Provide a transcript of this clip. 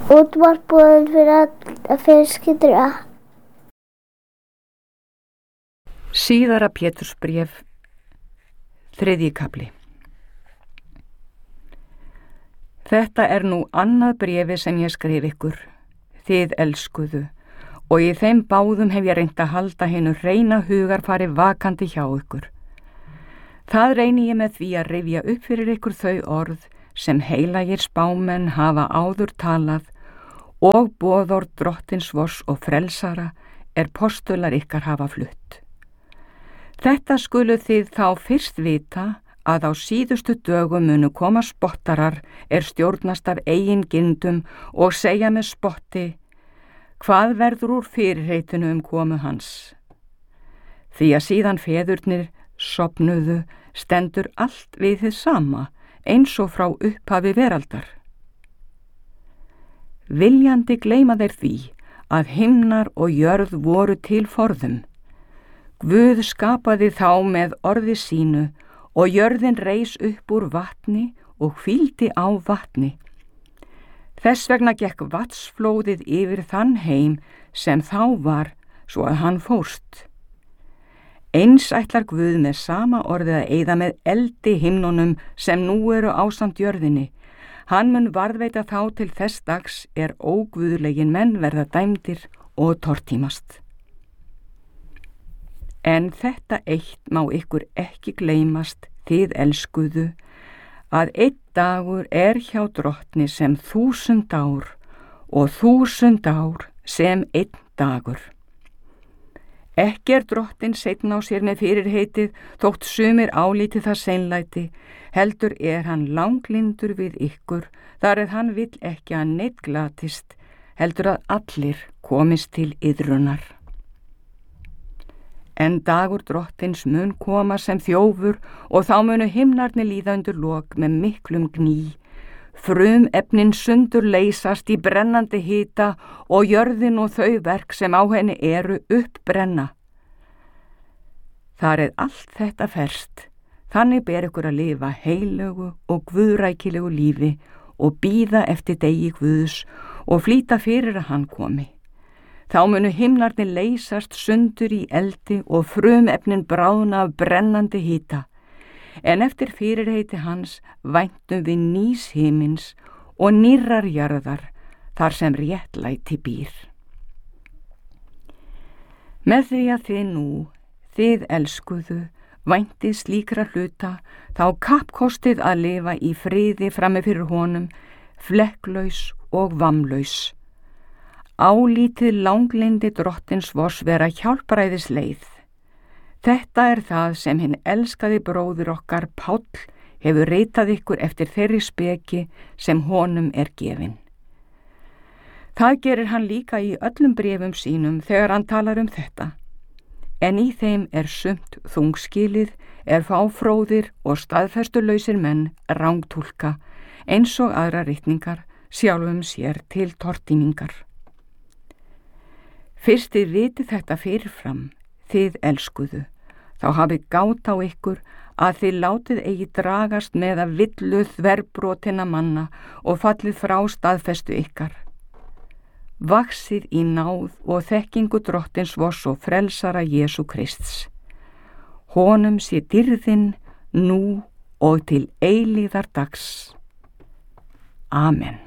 Útvarpað fyrir alla fjölskylduna. Síðara Pétursbréf, 3. kafli. Þetta er nú annað bréfi sem ég skrif ykkur, þið elskuðu, og í þeim báðum hef ég reynt að halda hinu hreina hugarfari vakandi hjá ykkur. Það reyni ég með því að rifja upp fyrir ykkur þau orð sem heilagir spámenn hafa áður talað og boðorð Drottins vors og frelsara postular ykkar hafa flutt. Þetta skulu þið þá fyrst vita að á síðustu dögum munu koma spottarar stjórnast af eigin gindum og segja með spotti: hvað verður úr fyrirheitinu komu hans? Því að síðan feðurnir sofnuðu stendur allt við hið sama, eins og frá upphafi veraldar. Viljandi gleyma þeir því að himnar og jörð voru til forðum. Guð skapaði þá með orði sínu og jörðin reis upp úr vatni og hvíldi á vatni. Þess vegna gekk vatnsflóðið yfir þann heim sem þá var, svo að hann fórst. Eins ætlar Guð með sama orðið að eyða með eldi himnunum sem nú eru ásamt jörðinni. Hann mun varðveita þá til þess dags óguðlegin menn verða dæmdir og tortímast. En þetta eitt má ykkur ekki gleymast, þið elskuðu, að einn dagur hjá Drottni sem 1000 ár og 1000 ár sem einn dagur. Ekki Drottinn seinn á sér með fyrirheitið, þótt sumir álíti það seinlæti, heldur hann langlindur við ykkur, þar hann vill ekki að neinn glatist, heldur að allir komist til iðrunar. En dagur Drottins mun koma sem þjófur og þá munu himnarnir líða undir lok með miklum gný. Frumefnin sundur leysast í brennandi hita og jörðin og þau verk sem á henni uppbrenna. Þar allt þetta ferst, þannig ber ykkur að lifa heilögu og guðrækilegu lífi og bíða eftir degi Guðs og flýta fyrir að hann komi. Þá munu himnarnir leysast sundur í eldi og frumefnin bráðna af brennandi hita. En eftir fyrirheiti hans væntum við nýs himins og nýrrar jarðar, þar sem réttlæti býr. Með því að þið elskuðu, væntið slíkra hluta, þá kappkostið að lifa í friði frammi fyrir honum, flekklaus og vammlaus. Álítið langlindi Drottins vors vera hjálparæðis leið. Þetta það sem hinn elskaði bróðir okkar Páll hefur ritað ykkur eftir þeirri speki sem honum gefin. Það gerir hann líka í öllum bréfum sínum þegar hann talar þetta. En í þeim sumt þungskilið, fáfróðir og staðfestulausir menn rangtúlka, eins og aðra ritningar, sjálfum sér til tortímingar. Fyrst þið vitið þetta fyrirfram, þið elskuðu, þá hafið gát á ykkur að þið látið eigi dragast með að villu þverbrotinna manna og fallið frá staðfestu ykkar. Vaxið í náð og þekkingu Drottins vors og frelsara Jesú Krists. Honum sé dýrðin nú og til eilíðar dags. Amen.